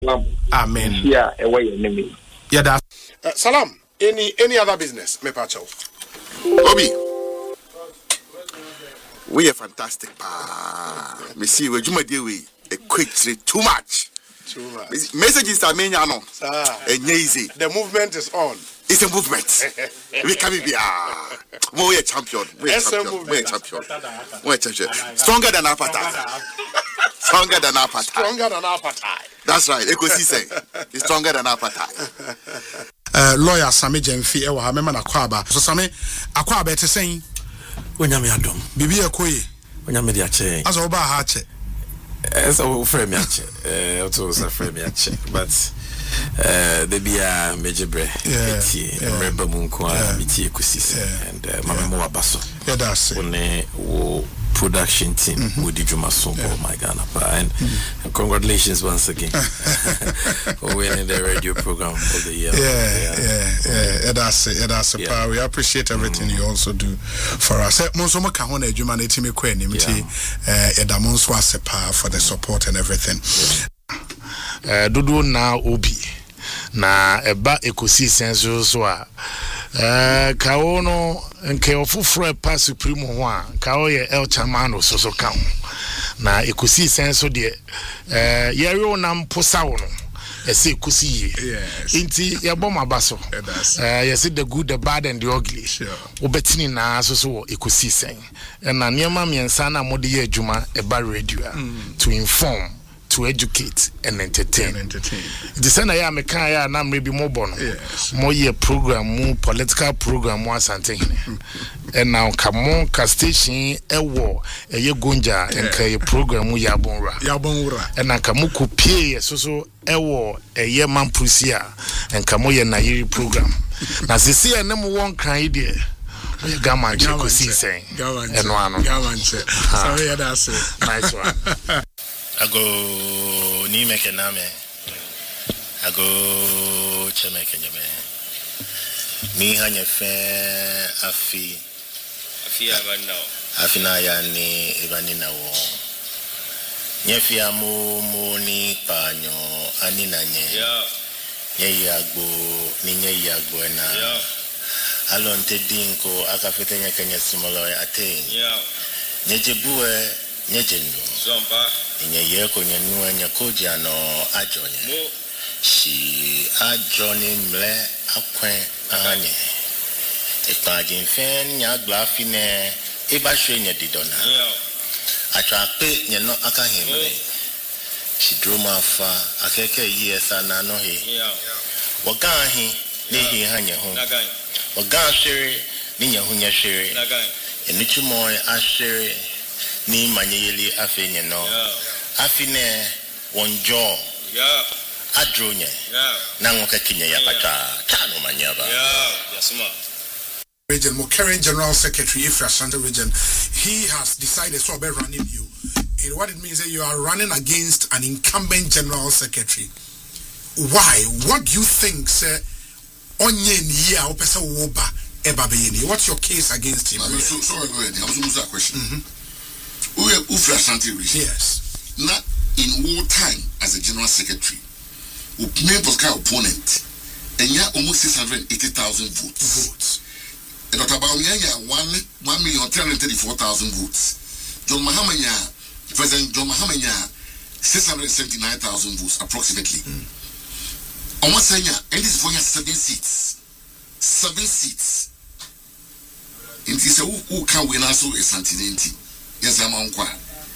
Amen. Yeah, away enemy. Yeah, that. Salam. Any other business? Me pacho. Obi. We are fantastic. Me see we juma dey we a quick too much. Messages are many no. Easy. The movement is on. It's a movement. We can be we are champion. We are champion. Stronger than appetite. Stronger than appetite. That's right. Ecosystem. It's stronger than appetite. Lawyer Sami Jemfi ewa ha mema na kwaba. So Sami akwa be te sen. Onyame adom. Bibi ekoye. Onyame di ache. Aso oba ha ache. So frame ache. Oto so frame ache. But they be a major bre. Remember munko miti ekusi and mama mo abaso. Yeah, that's it. One production team with the Juma Sombo, my Ghana. And congratulations once again for winning the radio program of the year. Yeah, that's it. That's it. We appreciate everything you also do for us. Monsomo kahone Juma ne timi kweni mti edamonso asepa for the support and everything. Dudu na obi na eba ekosi senso so a kawo no nke ofufro pa supreme ho a kawo ye El Chamano so ka ho na ekosi senso de yero na mposa wo no ese ekosi ye inti ye bom abaso yes the good the bad and the ugly obetini na so ekosi sen na niema miensa na mode ye adwuma eba radio to inform, to educate and entertain. The same ya me kan ya na maybe more bono. More year program, more political program, more something. And now come on, ka station ewo ye gonja and ka program mu yabonra. And now come ku pay so ewo ye mampusia and come ye na yiri program. Na sisi ya nemu won kan ide. Gamanche ko si sen. Gamanche. Sorry, that's it. Nice one. Ago ni meke name. Ago chemeke nyame. Mi hanye fe afi abanao. Afi na ya ni ibani na wo. Nyefi amu ni panyo ani na nye. Nye yagbo ni nye yagbo na. Alonte dinko akafete nyeke nye simolo ate. Nye jebuwe nye jenyo. Nye yeko nye nuwe nye koja no ajonye. Shi ajoni mle akwen anye. Ekpa jinfen nye glafine eba shwe nye didona. Achwa pe nye no akahimle. Shi droma fa akeke ye sana no he. Wagahi ni hi hanye hon. Wagan shere ni nye hunye shere. Enichu moe ashere ni manyeli afenye no. Afine wonjo. Adronye. Nangoka kinye ya pata. Tano manyaba. Yasuma. Region, Mokeren General Secretary, Ifra Santa Region, he has decided to be running you. And what it means is that you are running against an incumbent General Secretary. Why? What do you think, sir? Onye niya opesa woba ebabeyeni. What's your case against him? So go ahead. I'm going to that question. Ufra Santa Region. Yes. Not in war time as a General Secretary. Main political opponent. And you almost 680,000 votes. And Dr. Baumia 1,334,000 votes. John Mahamanya, President John Mahamanya, 679,000 votes approximately. Almost saying, and this is for 7 seats. 7 seats. And this is who can win also a Santinenti. Yes, I'm on quite.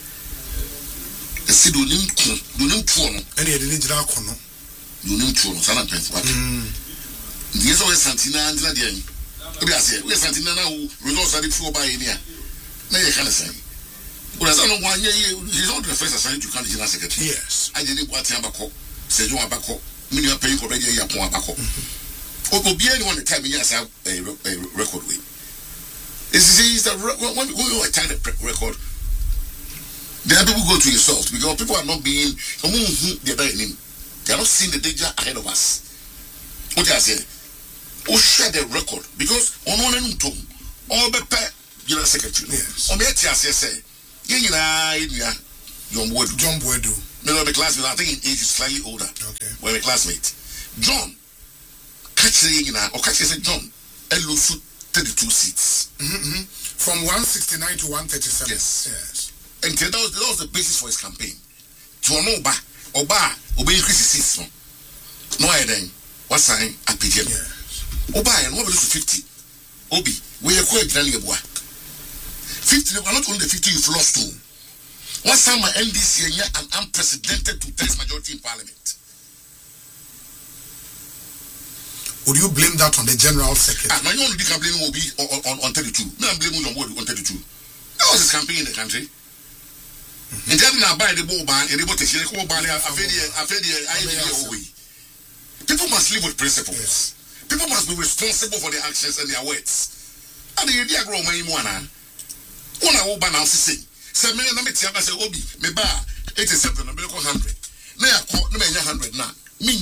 A seed do nim phone. And he didn't draw corner. You nim phone, Sana Pennsylvania. The is always Santina and Ladian. We are saying, we are Santina now, results are the 4 by India. Now you can't say. Well, as I know 1 year, he's not the first assigned to come to General Secretary. Yes. I didn't want to have a call. Say you want back home. Many are paying already a point back home. Or be anyone the time yes, have a record with. This is the when we attack the record. There are people go to insult because people are not being they are not seeing the danger ahead of us. What I say? Oh, share the record because on one and two, all the General Secretary. Yes. On the say, John Boydu. Me know my classmate. I think in age is slightly older. Okay. We're my classmate. John, catching or catching said John, and lose 32 seats. From 169 to 137. Yes. And that was the basis for his campaign. To Oba increase his seats. No, I then what sign a PGM. Oba and what was 50? Obi, we are quite generally 50, not only the 50 you've lost to. What time my NDC an unprecedented two-thirds majority in Parliament? Would you blame that on the General Secretary? My own blame will be on 32. No, I'm blaming on 32. That was his campaign in the country. And then I buy the ball ban, and the people must live with principles. People must be responsible for their actions and their words. And the idea grow my one. One I will ban now say. Say me na me tia say Obi me ba 87 no be 100. Na ya ko na me 100 na. Me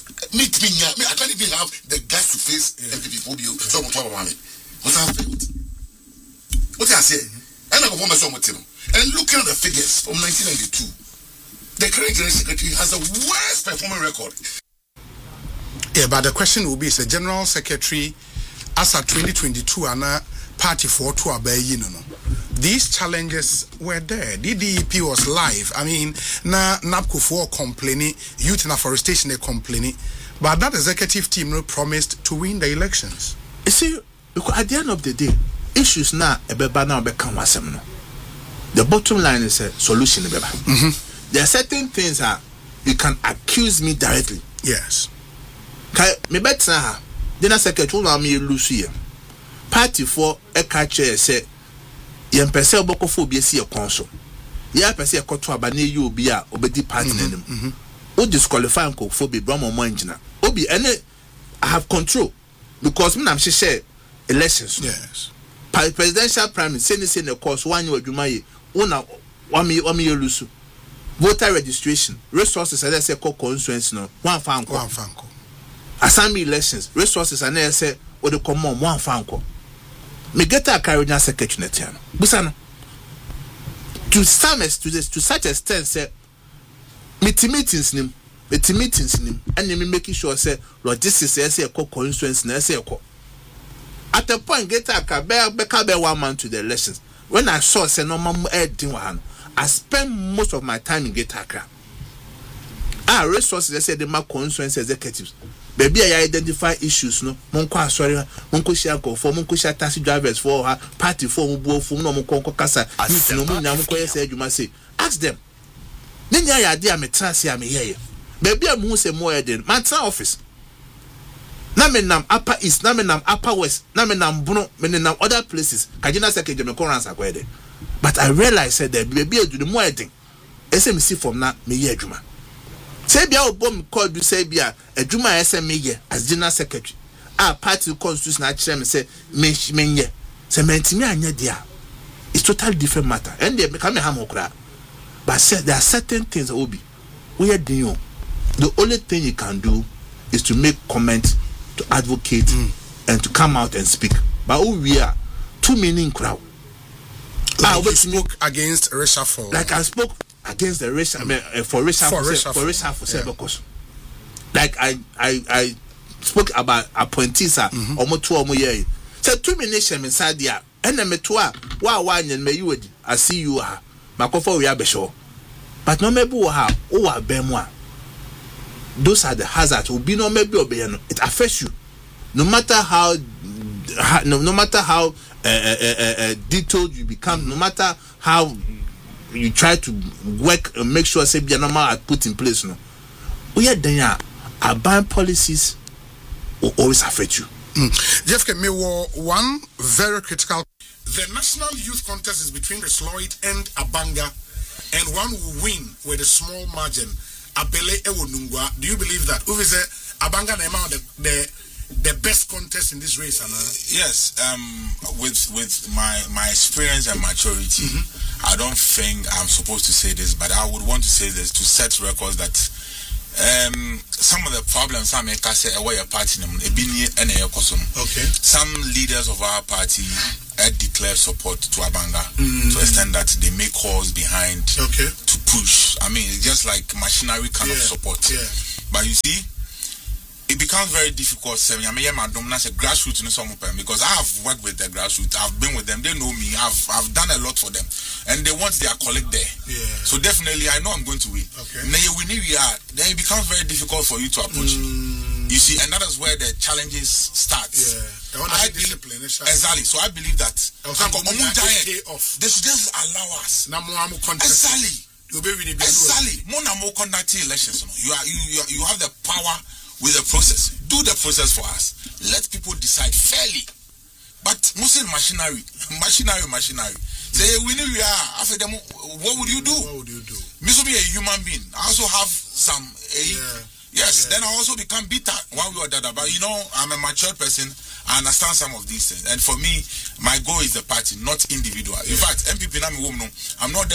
I can't even have the guts to face MPP phobia. So mo talk about me. What I failed. What I say? And I go for my son. And looking at the figures from 1992, the current General Secretary has the worst performing record. Yeah, but the question will be: is the General Secretary, as at 2022, and party for to obey, these challenges were there. DDEP was live. I mean, na NAPCO for complaining, youth and afforestation they complaining, but that executive team promised to win the elections. You see, because at the end of the day, issues now ebeba now become wasem no. The bottom line is a solution ebeba. There are certain things that you can accuse me directly. Yes. Me better ha. Then secretary na me lose here. Party for a catcher say yen pese obokofo bi esi ekonso. Ya pese ekoto abane yi obi a obedi party nanim. O disqualify nko for be bra mo engina. Obi ene I have control because me na share elections. Yes. Presidential primary say the course one year adwuma ye una wa me lose. Voter registration resources and say constituency no one fanko. Assembly elections resources and say what the common one fanko. Me get a Caribbean secretary netiano. Busano. To such extent say meetings nim and me making sure say logistics say constituency na say at the point get a be 1 month to the elections. When I saw say no mama I spent most of my time in Greater Accra. Resources say the my constituency executives. Baby, I identify issues no. Monko sorry, monko share for monko share taxi drivers for her party for no monko kasa. No monko say you must say. Ask them. Then ya idea me trans ya me here. Baby, I must say more than my office. Na me nam upper east, na me nam upper west, na me nam Bruno, me nam other places. Kajina secretary me corner sakwede. But I realized that baby do the more thing. SMC from na me ye adwuma. Say bia obom call do say bia adwuma SME ye as general secretary. Party constitution na kire me say me ye. Say mentimi anya dia. It's totally different matter. And they become a ham okra. But say there are certain things that will be we are doing. The only thing you can do is to make comment, to advocate, and to come out and speak. But we are too many crowd. Like you spoke against reshuffle. Like I spoke against the reshuffle for reshuffle. Because like I spoke about appointees almost 2 years. So too many nations inside there. And then me twa and me you I see you ha. Makofo we are besho. But no maybe we have bemwa. Those are the hazards. Will be no maybe obeyano. It affects you, no matter how detailed you become, no matter how you try to work and make sure say be normal are put in place. No, we are there. Our ban policies will always affect you. Jeff, me one very critical. The national youth contest is between Chris Lloyd and Abanga, and one will win with a small margin. Abele Ewonungwa. Do you believe that? Who is Abanga Nema the best contest in this race? Yes. With my experience and maturity, I don't think I'm supposed to say this, but I would want to say this to set records that some of the problems I make, I say, why your party, okay. Some leaders of our party declare support to Abanga to the extent that they make calls behind to push. I mean, it's just like machinery kind of support. Yeah. But you see, it becomes very difficult. I mean, my dominance a grassroots in some open because I have worked with the grassroots. I've been with them. They know me. I've done a lot for them, and they want their colleague there. Yeah. So definitely, I know I'm going to win. Okay. Then it becomes very difficult for you to approach me. You see, and that is where the challenges start. Yeah. I believe exactly. So I believe that they should just allow us. Exactly. Exactly. More conduct elections. You have the power. With the process, do the process for us. Let people decide fairly. But Muslim machinery. Say we know we are. After them, what would you do? Me to be a human being. I also have some. Yes. Then I also become bitter one way or the other. But you know, I'm a mature person. I understand some of these things. And for me, my goal is the party, not individual. In fact, MPP, I'm not.